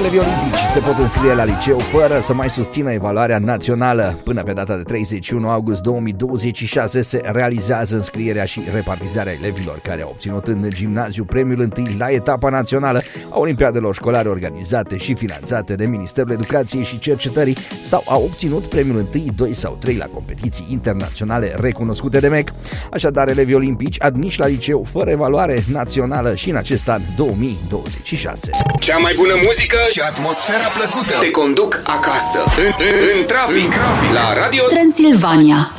elevii olimpici se pot înscrie la liceu fără să mai susțină evaluarea națională. Până pe data de 31 august 2026 se realizează înscrierea și repartizarea elevilor care au obținut în gimnaziu premiul întâi la etapa națională a olimpiadelor școlare organizate și finanțate de Ministerul Educației și Cercetării sau au obținut premiul întâi, 2 sau 3 la competiții internaționale recunoscute de MEC. Așadar, elevii olimpici admiși la liceu fără evaluare națională și în acest an 2026. Cea mai bună muzică și atmosfera plăcută te conduc acasă, în trafic, la Radio Transilvania.